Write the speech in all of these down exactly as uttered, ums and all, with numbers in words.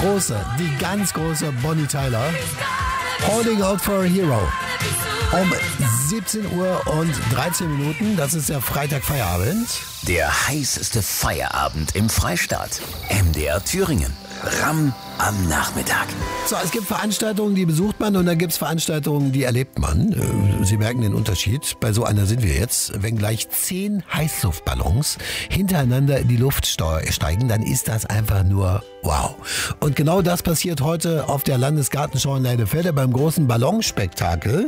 große, die ganz große Bonnie Tyler. Holding Out for a Hero. Um siebzehn Uhr und dreizehn Minuten, das ist der Freitag-Feierabend. Der heißeste Feierabend im Freistaat. M D R Thüringen. Ram am Nachmittag. So, es gibt Veranstaltungen, die besucht man und dann gibt es Veranstaltungen, die erlebt man. Sie merken den Unterschied. Bei so einer sind wir jetzt. Wenn gleich zehn Heißluftballons hintereinander in die Luft steigen, dann ist das einfach nur wow. Und genau das passiert heute auf der Landesgartenschau in Leinefelde beim großen Ballonspektakel.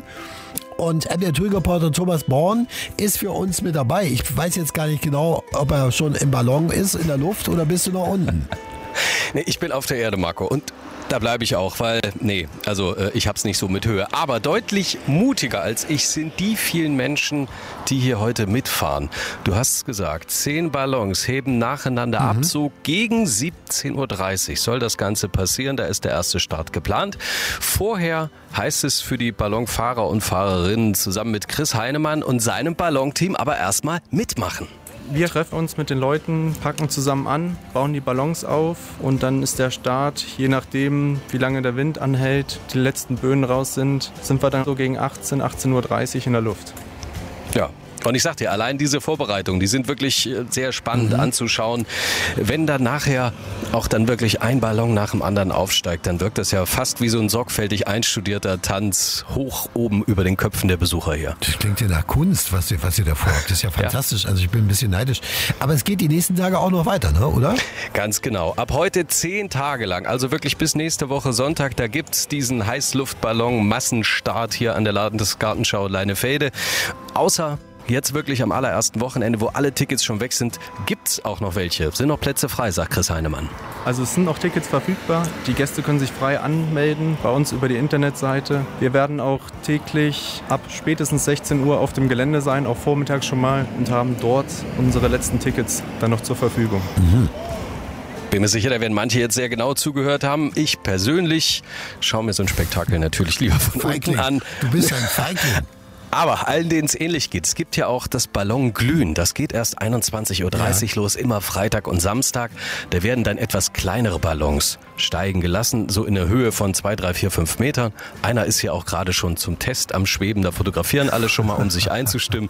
Und M D R-Reporter Thomas Born ist für uns mit dabei. Ich weiß jetzt gar nicht genau, ob er schon im Ballon ist, in der Luft, oder bist du noch unten? Nee, ich bin auf der Erde, Marco. Und da bleibe ich auch, weil, nee, also äh, ich hab's nicht so mit Höhe. Aber deutlich mutiger als ich sind die vielen Menschen, die hier heute mitfahren. Du hast es gesagt, zehn Ballons heben nacheinander mhm. ab. So gegen siebzehn Uhr dreißig soll das Ganze passieren. Da ist der erste Start geplant. Vorher heißt es für die Ballonfahrer und Fahrerinnen zusammen mit Chris Heinemann und seinem Ballonteam aber erstmal mitmachen. Wir treffen uns mit den Leuten, packen zusammen an, bauen die Ballons auf und dann ist der Start, je nachdem wie lange der Wind anhält, die letzten Böen raus sind, sind wir dann so gegen achtzehn, achtzehn Uhr dreißig in der Luft. Ja. Und ich sag dir, allein diese Vorbereitungen, die sind wirklich sehr spannend mhm. anzuschauen. Wenn dann nachher auch dann wirklich ein Ballon nach dem anderen aufsteigt, dann wirkt das ja fast wie so ein sorgfältig einstudierter Tanz hoch oben über den Köpfen der Besucher hier. Das klingt ja nach Kunst, was ihr, was ihr da vorhabt. Das ist ja fantastisch. Ja. Also ich bin ein bisschen neidisch. Aber es geht die nächsten Tage auch noch weiter, ne? Oder? Ganz genau. Ab heute zehn Tage lang, also wirklich bis nächste Woche Sonntag, da gibt's diesen Heißluftballon-Massenstart hier an der Landesgartenschau Leinefelde. Außer jetzt wirklich am allerersten Wochenende, wo alle Tickets schon weg sind, gibt's auch noch welche. Sind noch Plätze frei, sagt Chris Heinemann. Also es sind noch Tickets verfügbar. Die Gäste können sich frei anmelden bei uns über die Internetseite. Wir werden auch täglich ab spätestens sechzehn Uhr auf dem Gelände sein, auch vormittags schon mal, und haben dort unsere letzten Tickets dann noch zur Verfügung. Mhm. Bin mir sicher, da werden manche jetzt sehr genau zugehört haben. Ich persönlich schaue mir so ein Spektakel natürlich lieber von Feigling. unten an. Du bist ein Feigling. Aber allen, denen es ähnlich geht, es gibt ja auch das Ballonglühen. Das geht erst einundzwanzig Uhr dreißig ja. los, immer Freitag und Samstag. Da werden dann etwas kleinere Ballons steigen gelassen, so in der Höhe von zwei, drei, vier, fünf Metern. Einer ist ja auch gerade schon zum Test am Schweben. Da fotografieren alle schon mal, um sich einzustimmen.